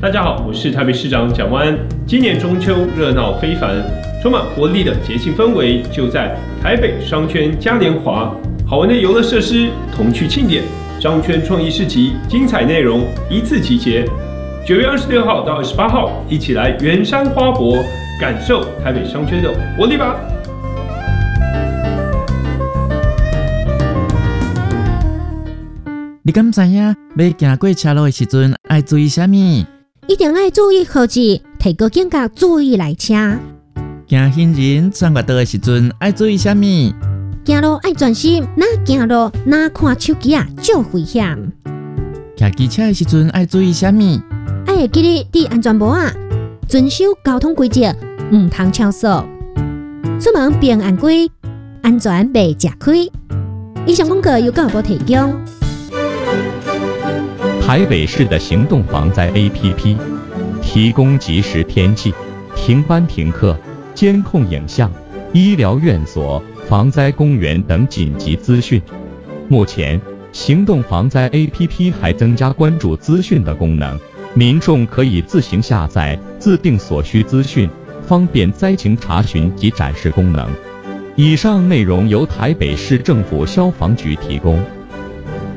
大家好，我是台北市长蒋万安。今年中秋热闹非凡，充满活力的节庆氛围就在台北商圈嘉年华，好玩的游乐设施、童趣庆典、商圈创意市集，精彩内容一次集结。9月26号到28号，一起来圆山花博，感受台北商圈的活力吧！ 你敢知影要行过车路的时阵要注意啥物？ 一定要注意号志，提高警觉，注意来车。 行行人转弯道的时阵要注意啥物？ 行路要专心，哪行路哪看手机啊，足危险。 骑机车的时阵要注意啥物？ 要记得戴安全帽啊，遵守交通规则，唔通超速。出门平安归，安全袂吃亏。以上广告由教育部提供。 台北市的行动防灾 APP 提供即时天气、停班停课、监控影像、医疗院所、防灾公园等紧急资讯。目前，行动防灾 APP 还增加关注资讯的功能，民众可以自行下载，自定所需资讯，方便灾情查询及展示功能。以上内容由台北市政府消防局提供。